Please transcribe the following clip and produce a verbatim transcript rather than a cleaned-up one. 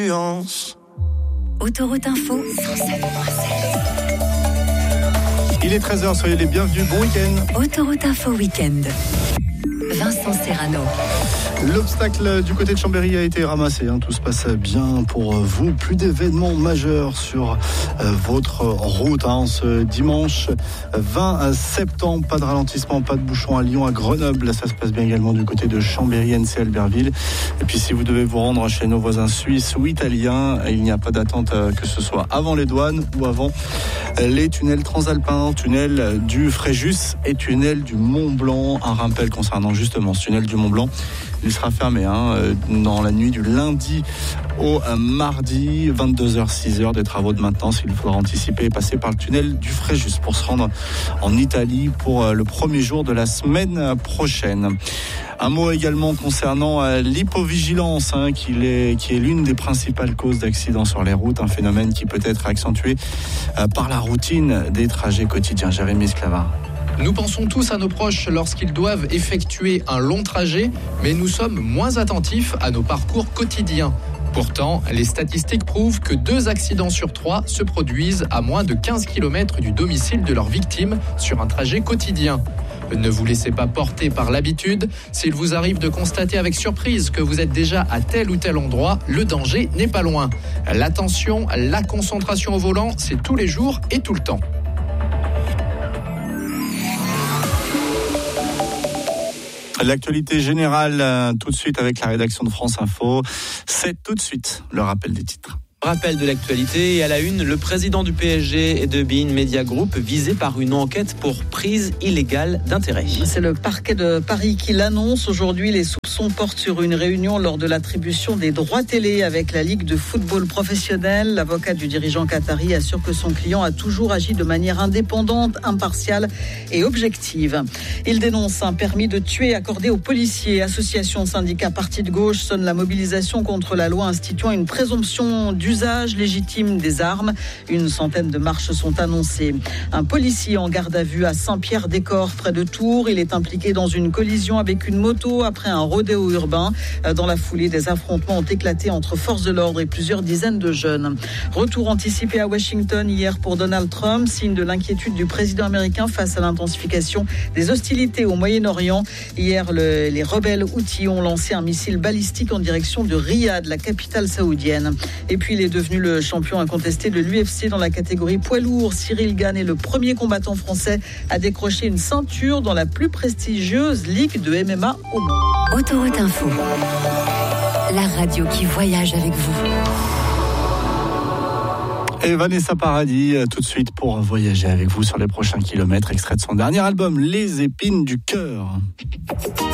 Autoroute Info, cent sept point sept. Il est treize heures, soyez les bienvenus, bon week-end. Autoroute Info Week-end. Vincent Serrano. L'obstacle du côté de Chambéry a été ramassé, hein. Tout se passe bien pour vous. Plus d'événements majeurs sur euh, votre route, hein. Ce dimanche vingt septembre, pas de ralentissement, pas de bouchon à Lyon, à Grenoble. Ça se passe bien également du côté de Chambéry, N C, Albertville. Et puis si vous devez vous rendre chez nos voisins suisses ou italiens, il n'y a pas d'attente euh, que ce soit avant les douanes ou avant les tunnels transalpins, tunnel du Fréjus et tunnel du Mont Blanc. Un rappel concernant justement ce tunnel du Mont Blanc. Il sera fermé hein, dans la nuit du lundi au mardi, vingt-deux heures six heures, des travaux de maintenance. Il faudra anticiper et passer par le tunnel du Fréjus pour se rendre en Italie pour le premier jour de la semaine prochaine. Un mot également concernant l'hypovigilance, hein, qui, est, qui est l'une des principales causes d'accidents sur les routes, un phénomène qui peut être accentué par la routine des trajets quotidiens. Jérémy Sclavin. Nous pensons tous à nos proches lorsqu'ils doivent effectuer un long trajet, mais nous sommes moins attentifs à nos parcours quotidiens. Pourtant, les statistiques prouvent que deux accidents sur trois se produisent à moins de quinze kilomètres du domicile de leur victime sur un trajet quotidien. Ne vous laissez pas porter par l'habitude. S'il vous arrive de constater avec surprise que vous êtes déjà à tel ou tel endroit, le danger n'est pas loin. L'attention, la concentration au volant, c'est tous les jours et tout le temps. L'actualité générale, tout de suite avec la rédaction de France Info. C'est tout de suite le rappel des titres. Rappel de l'actualité et à la une, le président du P S G et de Bein Media Group visé par une enquête pour prise illégale d'intérêt. C'est le parquet de Paris qui l'annonce. Aujourd'hui, les soupçons portent sur une réunion lors de l'attribution des droits télé avec la Ligue de football professionnel. L'avocat du dirigeant qatari assure que son client a toujours agi de manière indépendante, impartiale et objective. Il dénonce un permis de tuer accordé aux policiers. Associations, syndicats, partis de gauche sonnent la mobilisation contre la loi instituant une présomption du usage légitime des armes. Une centaine de marches sont annoncées. Un policier en garde à vue à Saint-Pierre-des-Corps, près de Tours. Il est impliqué dans une collision avec une moto après un rodéo urbain. Dans la foulée, des affrontements ont éclaté entre forces de l'ordre et plusieurs dizaines de jeunes. Retour anticipé à Washington hier pour Donald Trump, signe de l'inquiétude du président américain face à l'intensification des hostilités au Moyen-Orient. Hier, le, les rebelles houthis ont lancé un missile balistique en direction de Riyad, la capitale saoudienne. Et puis, il est devenu le champion incontesté de l'U F C dans la catégorie poids lourd. Cyril Gane est le premier combattant français à décrocher une ceinture dans la plus prestigieuse ligue de M M A au monde. Autoroute Info, la radio qui voyage avec vous. Et Vanessa Paradis, tout de suite pour voyager avec vous sur les prochains kilomètres, extrait de son dernier album, Les épines du cœur.